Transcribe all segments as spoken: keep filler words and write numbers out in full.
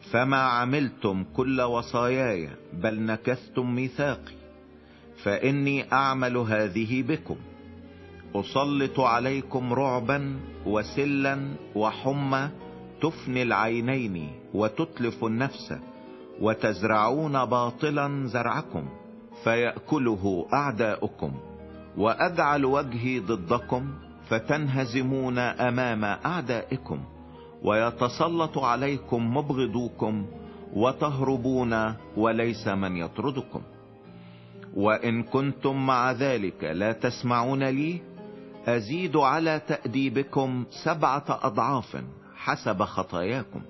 فما عملتم كل وصاياي بل نكثتم ميثاقي، فإني أعمل هذه بكم: أسلط عليكم رعبا وسلا وحمى تفني العينين وتتلف النفس، وتزرعون باطلا زرعكم فيأكله أعداؤكم، وأجعل وجهي ضدكم فتنهزمون أمام أعدائكم، ويتسلط عليكم مبغضوكم وتهربون وليس من يطردكم. وإن كنتم مع ذلك لا تسمعون لي، أزيد على تأديبكم سبعة أضعاف حسب خطاياكم،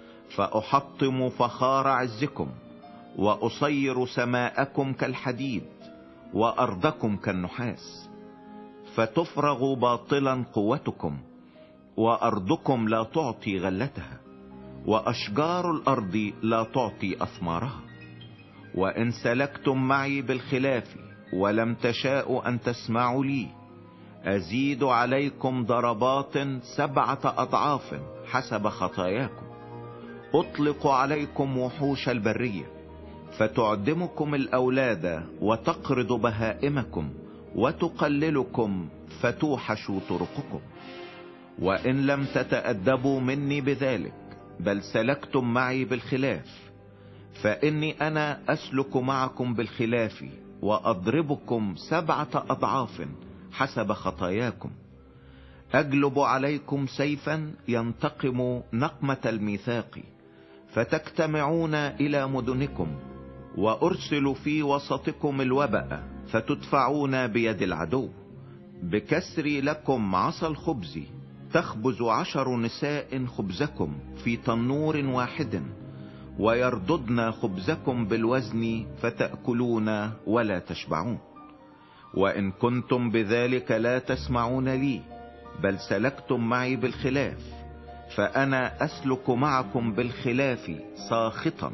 فأحطم فخار عزكم، وأصير سماءكم كالحديد وأرضكم كالنحاس، فتفرغ باطلا قوتكم، وأرضكم لا تعطي غلتها، وأشجار الأرض لا تعطي أثمارها. وإن سلكتم معي بالخلاف ولم تشاءوا أن تسمعوا لي، أزيد عليكم ضربات سبعة أضعاف حسب خطاياكم. أطلق عليكم وحوش البرية فتعدمكم الأولاد وتقرض بهائمكم وتقللكم فتوحش طرقكم. وإن لم تتأدبوا مني بذلك بل سلكتم معي بالخلاف، فإني أنا أسلك معكم بالخلاف وأضربكم سبعة أضعاف حسب خطاياكم. أجلب عليكم سيفا ينتقم نقمة الميثاق، فتجتمعون إلى مدنكم، وأرسل في وسطكم الوباء فتدفعون بيد العدو. بكسري لكم عصا الخبز تخبز عشر نساء خبزكم في تنور واحد، ويرددن خبزكم بالوزن فتأكلون ولا تشبعون. وإن كنتم بذلك لا تسمعون لي بل سلكتم معي بالخلاف، فأنا أسلك معكم بالخلاف ساخطا،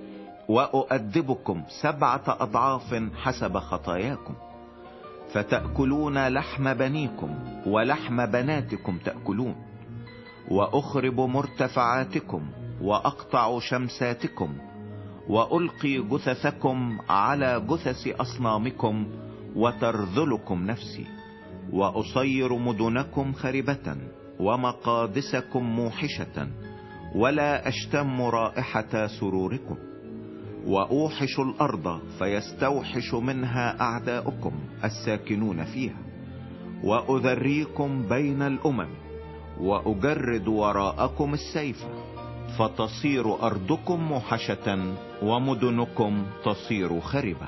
وأؤدبكم سبعة أضعاف حسب خطاياكم. فتأكلون لحم بنيكم ولحم بناتكم تأكلون، وأخرب مرتفعاتكم وأقطع شمساتكم، وألقي جثثكم على جثث أصنامكم وترذلكم نفسي، وأصير مدنكم خربة ومقادسكم موحشة، ولا أشتم رائحة سروركم. وأوحش الأرض فيستوحش منها أعداؤكم الساكنون فيها، وأذريكم بين الأمم، وأجرد وراءكم السيف، فتصير أرضكم موحشة ومدنكم تصير خربة.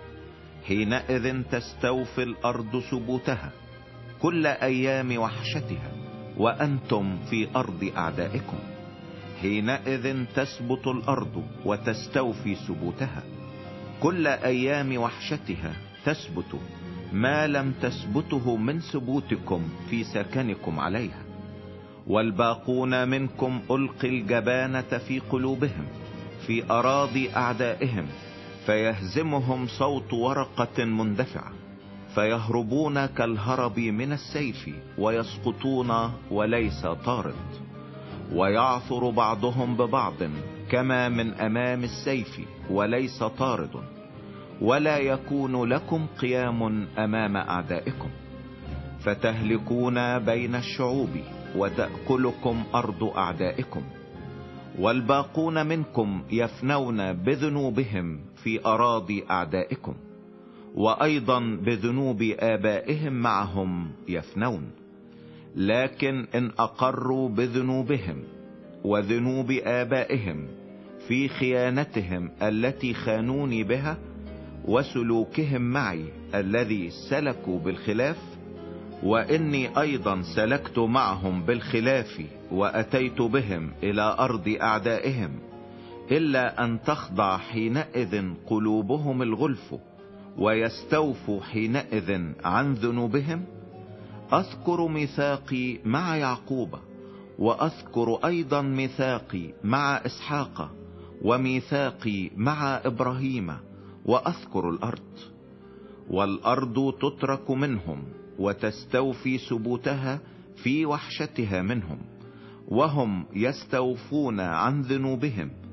حينئذ تستوفي الأرض سبوتها كل أيام وحشتها وأنتم في أرض أعدائكم. حينئذ تثبت الأرض وتستوفي سبوتها كل أيام وحشتها، تثبت ما لم تثبته من ثبوتكم في سكنكم عليها. والباقون منكم ألقي الجبانة في قلوبهم في أراضي أعدائهم، فيهزمهم صوت ورقة مندفعة، فيهربون كالهرب من السيف ويسقطون وليس طارد. ويعثر بعضهم ببعض كما من أمام السيف وليس طارد، ولا يكون لكم قيام أمام أعدائكم. فتهلكون بين الشعوب وتأكلكم أرض أعدائكم. والباقون منكم يفنون بذنوبهم في أراضي أعدائكم، وأيضا بذنوب آبائهم معهم يفنون. لكن إن أقروا بذنوبهم وذنوب آبائهم في خيانتهم التي خانوني بها، وسلوكهم معي الذي سلكوا بالخلاف، وإني أيضا سلكت معهم بالخلاف وأتيت بهم إلى أرض أعدائهم، إلا أن تخضع حينئذ قلوبهم الغلف ويستوفوا حينئذ عن ذنوبهم، أذكر ميثاقي مع يعقوب، وأذكر أيضا ميثاقي مع إسحاق، وميثاقي مع إبراهيم، وأذكر الأرض. والأرض تترك منهم وتستوفي سبوتها في وحشتها منهم، وهم يستوفون عن ذنوبهم